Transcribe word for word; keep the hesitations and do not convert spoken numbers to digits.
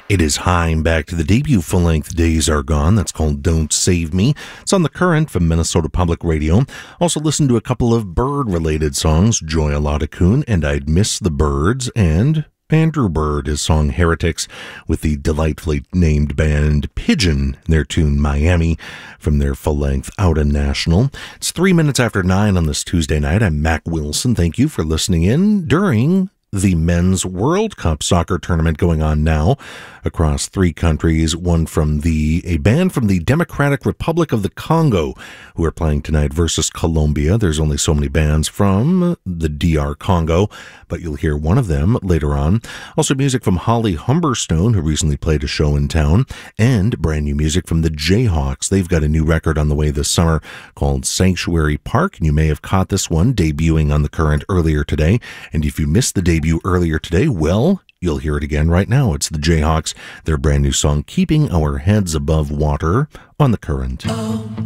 It is Haim back to the debut full-length Days Are Gone. That's called Don't Save Me. It's on The Current from Minnesota Public Radio. Also listen to a couple of bird-related songs, Joy Aladacoon and I'd Miss the Birds, and Andrew Bird, his song Heretics, with the delightfully named band Pigeon, their tune Miami, from their full-length Outta National. It's three minutes after nine on this Tuesday night. I'm Mac Wilson. Thank you for listening in during the Men's World Cup soccer tournament going on now across three countries. One from the, a band from the Democratic Republic of the Congo who are playing tonight versus Colombia. There's only so many bands from the D R Congo, but you'll hear one of them later on. Also music from Holly Humberstone, who recently played a show in town, and brand new music from the Jayhawks. They've got a new record on the way this summer called Sanctuary Park, and you may have caught this one debuting on The Current earlier today. And if you missed the debut earlier today, well, you'll hear it again right now. It's the Jayhawks, their brand new song, Keeping Our Heads Above Water, on The Current. Oh.